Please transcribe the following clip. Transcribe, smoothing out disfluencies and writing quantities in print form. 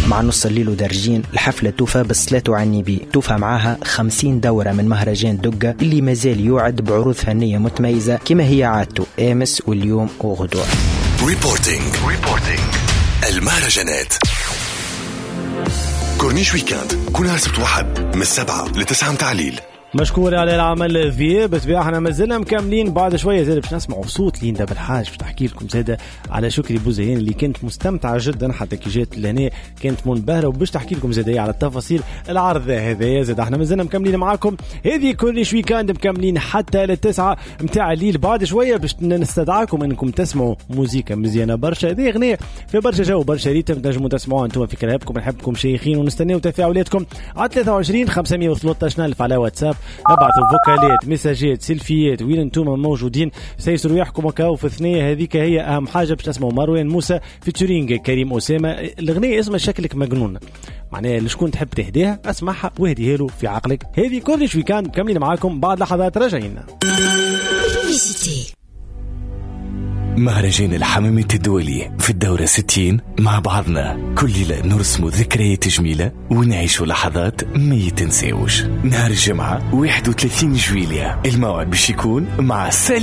مع نص الليل ودرجين. الحفلة توفى بالصلاة على النبي، توفى معاها 50 دورة من مهرجان دقة اللي مازال يوعد بعروض فنية متميزة كما هي عادته امس واليوم وغدوة. ريبورتينج المهرجانات كورنيش ويكاند كل نهار سبت واحد من 7 ل 9 متعليل. مشكور على العمل ذي بتبيع. احنا مازلنا مكملين بعد شويه زاد باش نسمعوا صوت ليندا بالحاج باش تحكي لكم زاده على شكري بوزيان اللي كانت مستمتعه جدا حتى كي جات لهنا كانت منبهره وباش تحكي لكم زاده على التفاصيل العرض هذا. زاد احنا مازلنا مكملين معاكم هذه كل ويكاند مكملين حتى للتسعة متاع الليل. بعد شويه باش نستدعاكم انكم تسمعوا موسيقى مزيانه برشا. هذه اغنيه في برشا جو برشا ريتم تنجموا تسمعوها انتم في كلابكم. نحبكم شيخين ونستناو تفاعلاتكم على 23 513 ألف على واتساب. ابعثوا فوكالات مساجات سيلفيات وين انتم موجودين سيسروا يحكم وكاو في الثنيه هذيك. هي اهم حاجه باش تسمعوا مروان موسى في تورينج كريم اسامه. الاغنيه اسمها شكلك مجنون معناها لشكون تحب تهديها اسمعها واهديها له في عقلك. هذه كل شوي كان مكملين معاكم بعد لحظات راجعين. مهرجان الحمامة الدولي في الدورة 60 مع بعضنا كل ليلة نرسموا ذكريات جميلة ونعيشوا لحظات ما يتنسيوش. نهار الجمعة 31 جويلية الموعد باش يكون مع